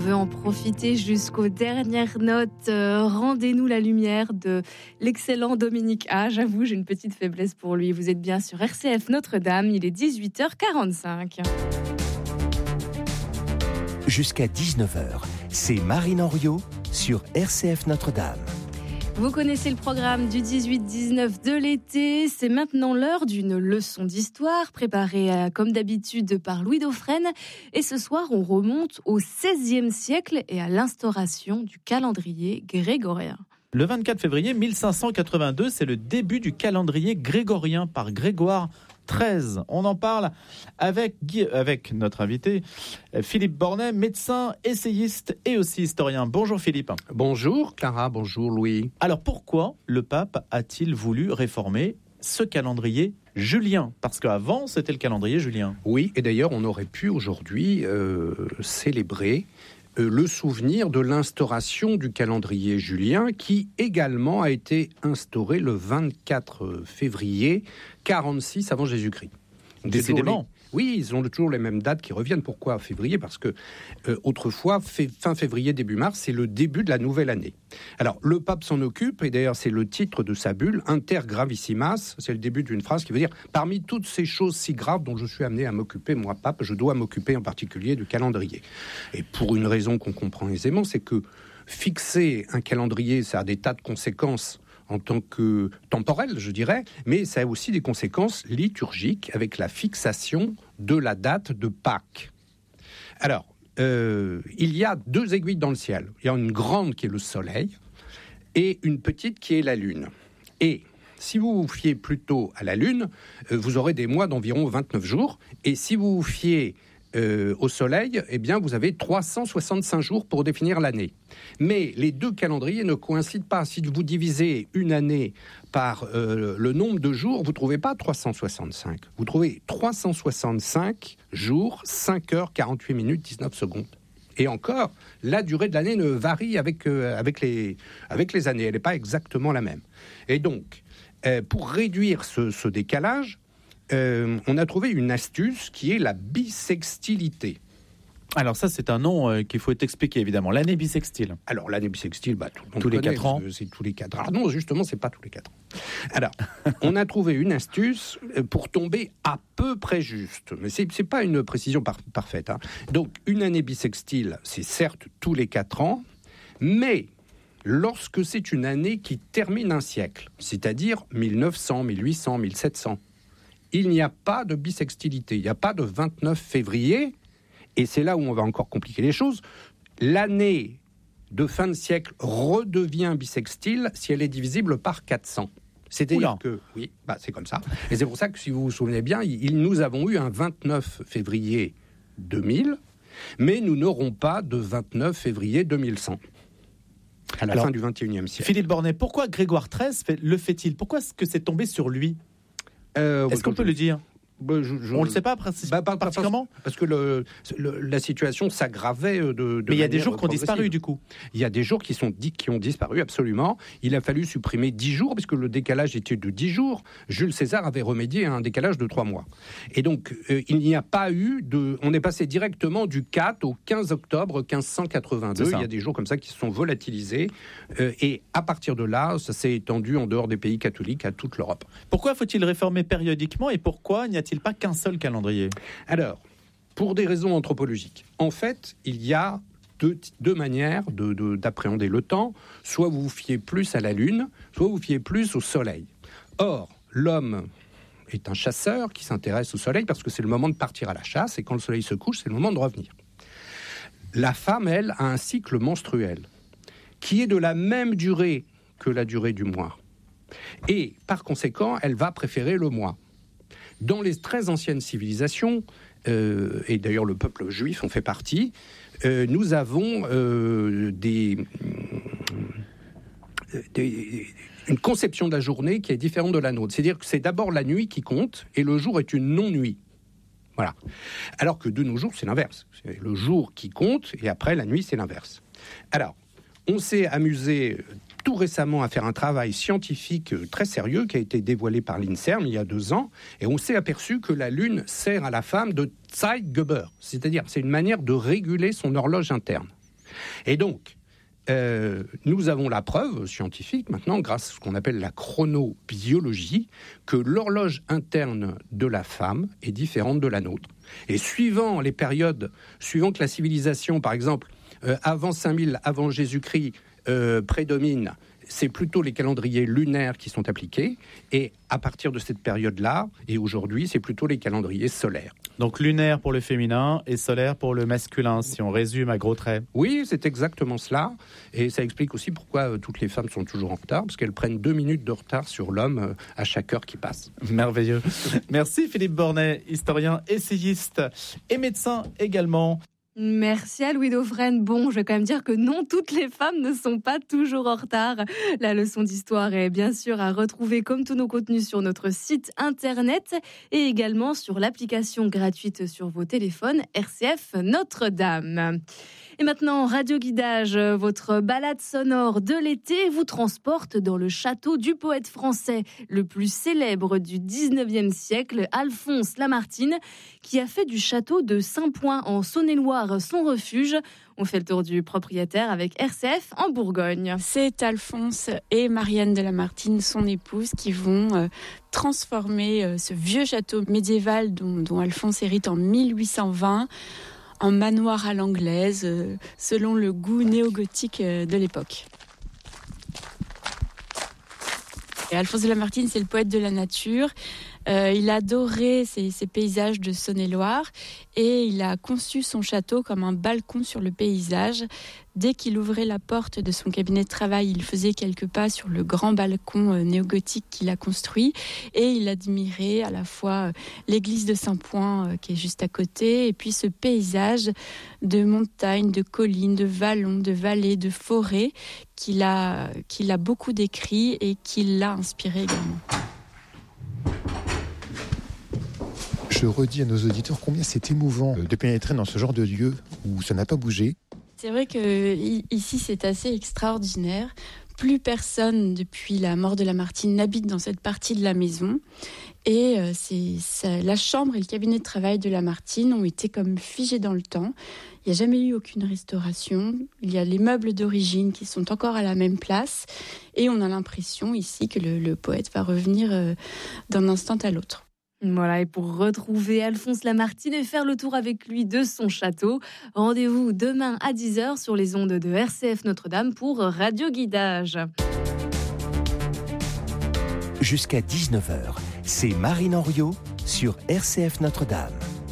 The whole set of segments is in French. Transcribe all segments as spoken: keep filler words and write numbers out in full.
veut en profiter jusqu'aux dernières notes. Euh, rendez-nous la lumière de l'excellent Dominique A. J'avoue, j'ai une petite faiblesse pour lui. Vous êtes bien sur R C F Notre-Dame, il est dix-huit heures quarante-cinq. Jusqu'à dix-neuf heures, c'est Marine Henriot sur R C F Notre-Dame. Vous connaissez le programme du dix-huit dix-neuf de l'été. C'est maintenant l'heure d'une leçon d'histoire préparée euh, comme d'habitude par Louis Dauphren. Et ce soir, on remonte au seizième siècle et à l'instauration du calendrier grégorien. Le vingt-quatre février mille cinq cent quatre-vingt-deux, c'est le début du calendrier grégorien par Grégoire treize. On en parle avec, Guy, avec notre invité Philippe Bornet, médecin, essayiste et aussi historien. Bonjour Philippe. Bonjour Clara, bonjour Louis. Alors pourquoi le pape a-t-il voulu réformer ce calendrier julien? Parce qu'avant c'était le calendrier julien. Oui, et d'ailleurs on aurait pu aujourd'hui euh, célébrer euh, le souvenir de l'instauration du calendrier julien qui également a été instauré le vingt-quatre février quarante-six avant Jésus-Christ. Décidément. Oui, ils ont toujours les mêmes dates qui reviennent. Pourquoi février? Parce que euh, autrefois, fait, fin février, début mars, c'est le début de la nouvelle année. Alors, le pape s'en occupe, et d'ailleurs, c'est le titre de sa bulle, Inter Gravissimas. C'est le début d'une phrase qui veut dire « Parmi toutes ces choses si graves dont je suis amené à m'occuper, moi, pape, je dois m'occuper en particulier du calendrier. » Et pour une raison qu'on comprend aisément, c'est que fixer un calendrier, ça a des tas de conséquences en tant que temporel, je dirais, mais ça a aussi des conséquences liturgiques avec la fixation de la date de Pâques. Alors, euh, il y a deux aiguilles dans le ciel. Il y a une grande qui est le soleil et une petite qui est la lune. Et si vous vous fiez plutôt à la lune, euh, vous aurez des mois d'environ vingt-neuf jours. Et si vous vous fiez Euh, au soleil, eh bien, vous avez trois cent soixante-cinq jours pour définir l'année. Mais les deux calendriers ne coïncident pas. Si vous divisez une année par euh, le nombre de jours, vous ne trouvez pas trois cent soixante-cinq. Vous trouvez trois cent soixante-cinq jours, cinq heures, quarante-huit minutes, dix-neuf secondes. Et encore, la durée de l'année ne varie avec, euh, avec, les, avec les années. Elle n'est pas exactement la même. Et donc, euh, pour réduire ce, ce décalage, Euh, on a trouvé une astuce qui est la bissextilité. Alors ça, c'est un nom euh, qu'il faut expliquer, évidemment. L'année bissextile. Alors, l'année bissextile, bah, tout le monde tous les connaît, quatre ans. C'est tous les quatre ans. Alors, non, justement, c'est pas tous les quatre ans. Alors, on a trouvé une astuce pour tomber à peu près juste. Mais c'est, c'est pas une précision par, parfaite. Hein. Donc, une année bissextile, c'est certes tous les quatre ans, mais lorsque c'est une année qui termine un siècle, c'est-à-dire mille neuf cents, mille huit cents, mille sept cents, il n'y a pas de bissextilité, il n'y a pas de vingt-neuf février, et c'est là où on va encore compliquer les choses. L'année de fin de siècle redevient bissextile si elle est divisible par quatre cents. C'est-à-dire que, oui, bah c'est comme ça. Et c'est pour ça que, si vous vous souvenez bien, il, nous avons eu un vingt-neuf février deux mille, mais nous n'aurons pas de vingt-neuf février deux mille cent. À la Alors, fin du vingt et unième siècle. Philippe Bornet, pourquoi Grégoire treize fait, le fait-il? Pourquoi est-ce que c'est tombé sur lui? Euh, Est-ce qu'on je, peut le dire bah, je, je, On ne le sait pas bah, pas, particulièrement parce que le, le, la situation s'aggravait de, de Mais il y a des jours qui ont disparu du coup. Il y a des jours qui, sont, qui ont disparu, absolument. Il a fallu supprimer dix jours, parce que le décalage était de dix jours. Jules César avait remédié à un décalage de trois mois. Et donc, euh, il n'y a pas eu de... On est passé directement du quatre au quinze octobre quinze cent quatre-vingt-deux. Il y a des jours comme ça qui se sont volatilisés. Euh, et à partir de là, ça s'est étendu en dehors des pays catholiques à toute l'Europe. Pourquoi faut-il réformer périodiquement et pourquoi n'y a-t-il pas qu'un seul calendrier? Alors, pour des raisons anthropologiques. En fait, il y a deux, deux manières de, de, d'appréhender le temps. Soit vous vous fiez plus à la Lune, soit vous vous fiez plus au Soleil. Or, l'homme est un chasseur qui s'intéresse au Soleil parce que c'est le moment de partir à la chasse, et quand le Soleil se couche, c'est le moment de revenir. La femme, elle, a un cycle menstruel qui est de la même durée que la durée du mois. Et, par conséquent, elle va préférer le mois. Dans les très anciennes civilisations, euh, et d'ailleurs le peuple juif en fait partie, euh, nous avons euh, des, des, une conception de la journée qui est différente de la nôtre. C'est-à-dire que c'est d'abord la nuit qui compte, et le jour est une non-nuit. Voilà. Alors que de nos jours, c'est l'inverse. C'est le jour qui compte, et après, la nuit, c'est l'inverse. Alors, on s'est amusé tout récemment à faire un travail scientifique très sérieux qui a été dévoilé par l'INSERM il y a deux ans, et on s'est aperçu que la Lune sert à la femme de Zeitgeber, c'est-à-dire c'est une manière de réguler son horloge interne. Et donc, euh, nous avons la preuve scientifique maintenant, grâce à ce qu'on appelle la chronobiologie, que l'horloge interne de la femme est différente de la nôtre. Et suivant les périodes, suivant que la civilisation, par exemple, euh, avant cinq mille, avant Jésus-Christ, euh, prédomine, c'est plutôt les calendriers lunaires qui sont appliqués. Et à partir de cette période-là, et aujourd'hui, c'est plutôt les calendriers solaires. Donc lunaire pour le féminin et solaire pour le masculin, si on résume à gros traits. Oui, c'est exactement cela. Et ça explique aussi pourquoi euh, toutes les femmes sont toujours en retard, parce qu'elles prennent deux minutes de retard sur l'homme euh, à chaque heure qui passe. Merveilleux. Merci Philippe Bornet, historien, essayiste et médecin également. Merci à Louis Dauphren. Bon, je vais quand même dire que non, toutes les femmes ne sont pas toujours en retard. La leçon d'histoire est bien sûr à retrouver comme tous nos contenus sur notre site internet et également sur l'application gratuite sur vos téléphones R C F Notre-Dame. Et maintenant, Radio Guidage, votre balade sonore de l'été vous transporte dans le château du poète français le plus célèbre du dix-neuvième siècle, Alphonse Lamartine, qui a fait du château de Saint-Point en Saône-et-Loire son refuge. On fait le tour du propriétaire avec R C F en Bourgogne. C'est Alphonse et Marianne de Lamartine, son épouse, qui vont euh, transformer euh, ce vieux château médiéval dont, dont Alphonse hérite en mille huit cent vingt en manoir à l'anglaise, euh, selon le goût néo-gothique euh, de l'époque. Et Alphonse de Lamartine, c'est le poète de la nature. Euh, il adorait ces, ces paysages de Saône-et-Loire et il a conçu son château comme un balcon sur le paysage. Dès qu'il ouvrait la porte de son cabinet de travail, il faisait quelques pas sur le grand balcon euh, néo-gothique qu'il a construit et il admirait à la fois euh, l'église de Saint-Point euh, qui est juste à côté et puis ce paysage de montagnes, de collines, de vallons, de vallées, de forêts qu'il a, qu'il a beaucoup décrit et qui l'a inspiré également. Je redis à nos auditeurs combien c'est émouvant de pénétrer dans ce genre de lieu où ça n'a pas bougé. C'est vrai qu'ici, c'est assez extraordinaire. Plus personne, depuis la mort de Lamartine, n'habite dans cette partie de la maison. Et c'est, ça, la chambre et le cabinet de travail de Lamartine ont été comme figés dans le temps. Il n'y a jamais eu aucune restauration. Il y a les meubles d'origine qui sont encore à la même place. Et on a l'impression ici que le, le poète va revenir euh, d'un instant à l'autre. Voilà, et pour retrouver Alphonse Lamartine et faire le tour avec lui de son château, rendez-vous demain à dix heures sur les ondes de R C F Notre-Dame pour Radio Guidage. Jusqu'à dix-neuf heures, c'est Marine Henriot sur R C F Notre-Dame.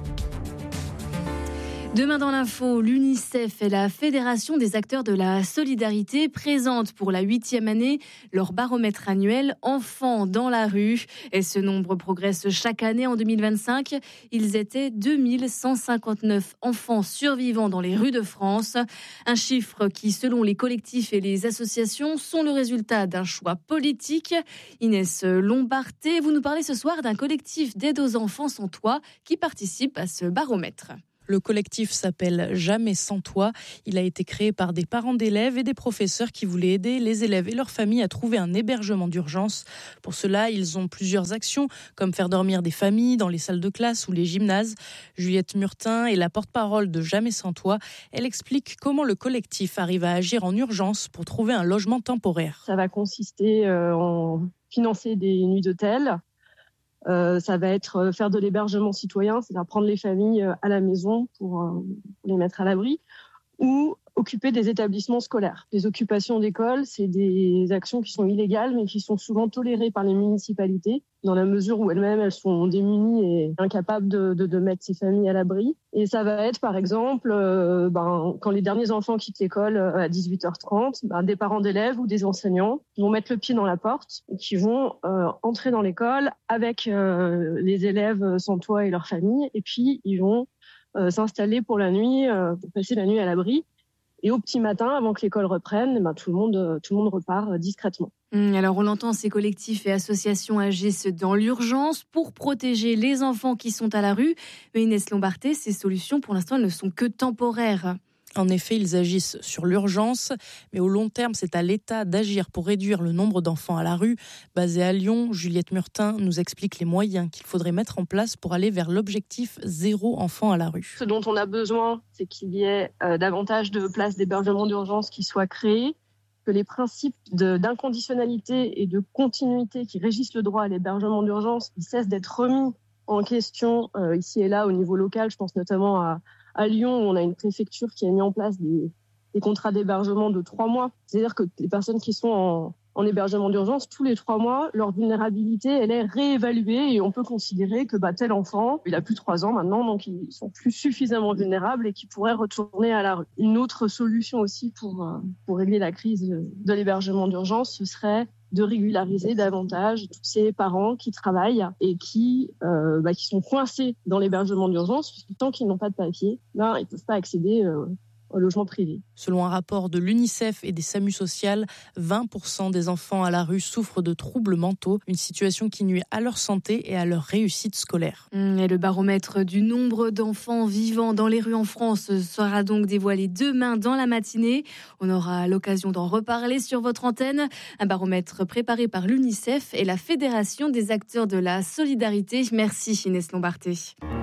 Demain dans l'info, l'UNICEF et la Fédération des acteurs de la solidarité présentent pour la huitième année leur baromètre annuel Enfants dans la rue. Et ce nombre progresse chaque année. En deux mille vingt-cinq, ils étaient deux mille cent cinquante-neuf enfants survivants dans les rues de France. Un chiffre qui, selon les collectifs et les associations, sont le résultat d'un choix politique. Inès Lombarté, vous nous parlez ce soir d'un collectif d'aide aux enfants sans toit qui participe à ce baromètre. Le collectif s'appelle Jamais sans toi. Il a été créé par des parents d'élèves et des professeurs qui voulaient aider les élèves et leurs familles à trouver un hébergement d'urgence. Pour cela, ils ont plusieurs actions, comme faire dormir des familles dans les salles de classe ou les gymnases. Juliette Murtin est la porte-parole de Jamais sans toi. Elle explique comment le collectif arrive à agir en urgence pour trouver un logement temporaire. Ça va consister en financer des nuits d'hôtel. Euh, ça va être faire de l'hébergement citoyen, c'est-à-dire prendre les familles à la maison pour, euh, pour les mettre à l'abri, ou occuper des établissements scolaires. Les occupations d'école, c'est des actions qui sont illégales, mais qui sont souvent tolérées par les municipalités, dans la mesure où elles-mêmes, elles sont démunies et incapables de, de, de mettre ces familles à l'abri. Et ça va être, par exemple, euh, ben, quand les derniers enfants quittent l'école à dix-huit heures trente, ben, des parents d'élèves ou des enseignants qui vont mettre le pied dans la porte et qui vont euh, entrer dans l'école avec euh, les élèves sans toit et leurs familles, et puis ils vont euh, s'installer pour la nuit, euh, pour passer la nuit à l'abri. Et au petit matin, avant que l'école reprenne, ben, tout le monde, tout le monde repart discrètement. Alors on l'entend, ces collectifs et associations agissent dans l'urgence pour protéger les enfants qui sont à la rue. Mais Inès Lombarté, ces solutions, pour l'instant, elles ne sont que temporaires. En effet, ils agissent sur l'urgence, mais au long terme, c'est à l'État d'agir pour réduire le nombre d'enfants à la rue. Basée à Lyon, Juliette Murtin nous explique les moyens qu'il faudrait mettre en place pour aller vers l'objectif zéro enfant à la rue. Ce dont on a besoin, c'est qu'il y ait euh, davantage de places d'hébergement d'urgence qui soient créées, que les principes de, d'inconditionnalité et de continuité qui régissent le droit à l'hébergement d'urgence ils cessent d'être remis en question euh, ici et là au niveau local. Je pense notamment à À Lyon, on a une préfecture qui a mis en place des, des contrats d'hébergement de trois mois. C'est-à-dire que les personnes qui sont en, en hébergement d'urgence, tous les trois mois, leur vulnérabilité, elle est réévaluée et on peut considérer que bah, tel enfant, il a plus de trois ans maintenant, donc ils sont plus suffisamment vulnérables et qu'ils pourraient retourner à la rue. Une autre solution aussi pour, pour régler la crise de l'hébergement d'urgence, ce serait de régulariser davantage tous ces parents qui travaillent et qui, euh, bah, qui sont coincés dans l'hébergement d'urgence, parce que tant qu'ils n'ont pas de papier, ben, ils ne peuvent pas accéder euh, au logement privé. Selon un rapport de l'UNICEF et des SAMU sociales, vingt pour cent des enfants à la rue souffrent de troubles mentaux, une situation qui nuit à leur santé et à leur réussite scolaire. Et le baromètre du nombre d'enfants vivant dans les rues en France sera donc dévoilé demain dans la matinée. On aura l'occasion d'en reparler sur votre antenne. Un baromètre préparé par l'UNICEF et la Fédération des acteurs de la solidarité. Merci Inès Lombarté.